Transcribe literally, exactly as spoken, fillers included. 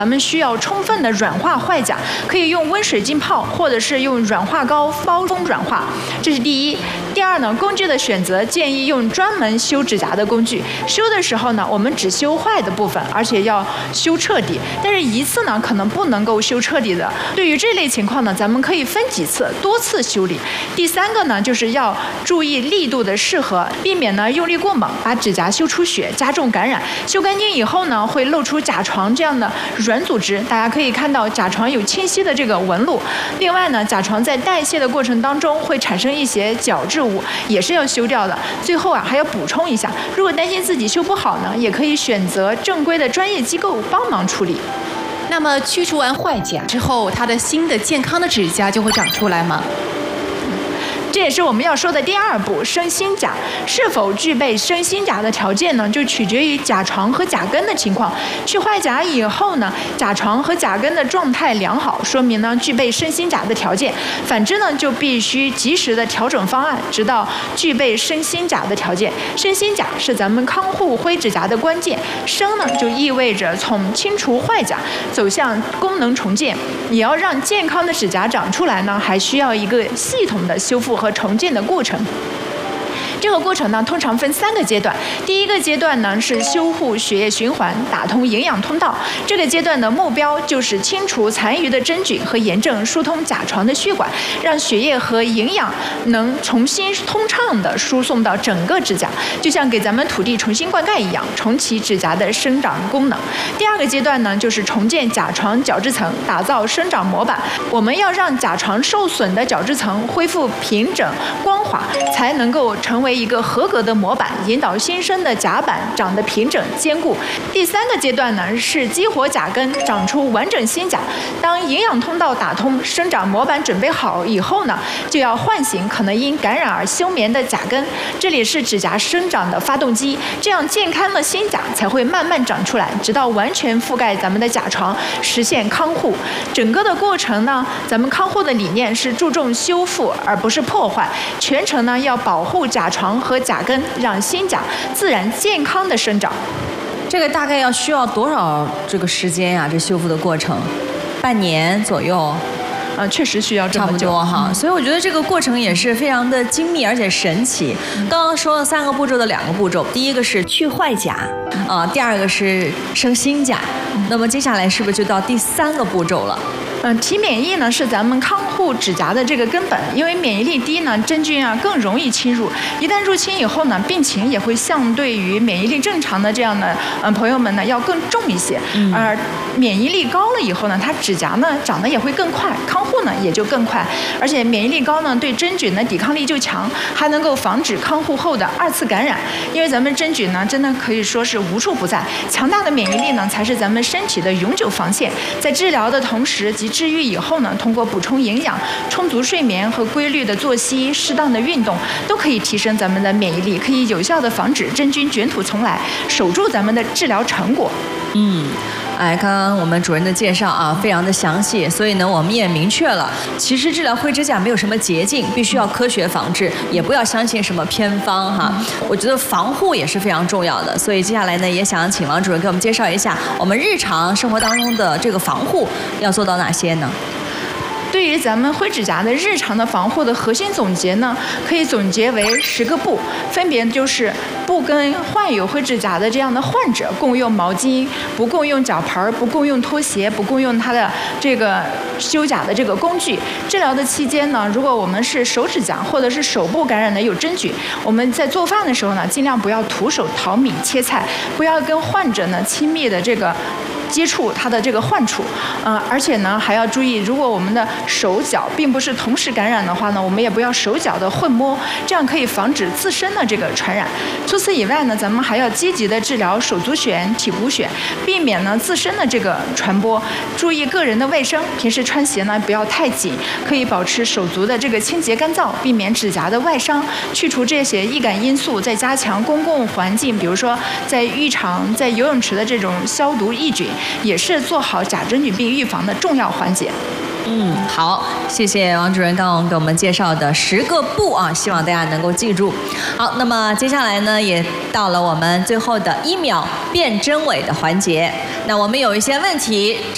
咱们需要充分的软化坏甲，可以用温水浸泡，或者是用软化膏包封软化，这是第一。第二呢，工具的选择建议用专门修指甲的工具。修的时候呢，我们只修坏的部分，而且要修彻底。但是一次呢，可能不能够修彻底的。对于这类情况呢，咱们可以分几次、多次修理。第三个呢，就是要注意力度的适合，避免呢用力过猛，把指甲修出血，加重感染。修干净以后呢，会露出甲床这样的软组织，大家可以看到甲床有清晰的这个纹路。另外呢，甲床在代谢的过程当中会产生一些角质物，也是要修掉的。最后啊，还要补充一下，如果担心自己修不好呢，也可以选择正规的专业机构帮忙处理。 那么去除完坏甲之后，它的新的健康的指甲就会长出来吗？ 这也是我们要说的第二步，生新甲。是否具备生新甲的条件呢？就取决于甲床和甲根的情况。去坏甲以后呢，甲床和甲根的状态良好，说明呢具备生新甲的条件。反之呢，就必须及时的调整方案，直到具备生新甲的条件。生新甲是咱们康护灰指甲的关键。生呢，就意味着从清除坏甲走向功能重建。也要让健康的指甲长出来呢，还需要一个系统的修复和重建的过程。这个过程呢，通常分三个阶段。第一个阶段呢是修护血液循环，打通营养通道。这个阶段的目标就是清除残余的真菌和炎症，疏通甲床的血管，让血液和营养能重新通畅地输送到整个指甲，就像给咱们土地重新灌溉一样，重启指甲的生长功能。第二个阶段呢，就是重建甲床角质层，打造生长模板。我们要让甲床受损的角质层恢复平整光滑，才能够成为一个合格的模板，引导新生的甲板长得平整坚固。第三个阶段呢，是激活甲根，长出完整新甲。当营养通道打通，生长模板准备好以后呢，就要唤醒可能因感染而休眠的甲根，这里是指甲生长的发动机。这样健康的新甲才会慢慢长出来，直到完全覆盖咱们的甲床，实现康护。整个的过程呢，咱们康护的理念是注重修复而不是破坏，全程呢要保护甲床和甲根，让新甲自然健康的生长。 这个大概要需要多少这个时间呀、啊？这修复的过程，半年左右。 呃，确实需要这么久， 差不多哈、嗯，所以我觉得这个过程也是非常的精密而且神奇。嗯、刚刚说了三个步骤的两个步骤，第一个是去坏甲，啊、呃，第二个是生新甲，嗯、那么接下来是不是就到第三个步骤了？ 嗯，提免疫呢是咱们康护指甲的这个根本，因为免疫力低呢，真菌啊更容易侵入。一旦入侵以后呢，病情也会相对于免疫力正常的这样的嗯朋友们呢要更重一些。嗯、而免疫力高了以后呢，它指甲呢长得也会更快，康护呢也就更快。而且免疫力高呢，对真菌的抵抗力就强，还能够防止康护后的二次感染。因为咱们真菌呢真的可以说是无处不在，强大的免疫力呢才是咱们身体的永久防线。在治疗的同时及治愈以后呢，通过补充营养、充足睡眠和规律的作息、适当的运动，都可以提升咱们的免疫力，可以有效的防止真菌卷土重来，守住咱们的治疗成果。 嗯，哎，刚刚我们主任的介绍啊，非常的详细，所以呢，我们也明确了，其实治疗灰指甲没有什么捷径，必须要科学防治，也不要相信什么偏方哈。我觉得防护也是非常重要的，所以接下来呢，也想请王主任给我们介绍一下我们日常生活当中的这个防护要做到哪些呢？ 对于咱们灰指甲的日常的防护的核心总结呢，可以总结为十个不，分别就是不跟患有灰指甲的这样的患者共用毛巾，不共用脚盆，不共用拖鞋，不共用他的这个修甲的这个工具。治疗的期间呢，如果我们是手指甲或者是手部感染的有真菌，我们在做饭的时候呢，尽量不要徒手淘米切菜，不要跟患者呢亲密的这个接触他的这个患处，呃，而且呢还要注意，如果我们的手脚并不是同时感染的话呢，我们也不要手脚的混摸，这样可以防止自身的这个传染。除此以外呢，咱们还要积极的治疗手足癣、体骨癣，避免呢自身的这个传播。注意个人的卫生，平时穿鞋呢不要太紧，可以保持手足的这个清洁干燥，避免指甲的外伤，去除这些易感因素，再加强公共环境，比如说在浴场、在游泳池的这种消毒抑菌，也是做好甲真菌病预防的重要环节。 嗯，好，谢谢王主任刚刚给我们介绍的十个不啊，希望大家能够记住。好，那么接下来呢，也到了我们最后的一秒辨真伪的环节。那我们有一些问题。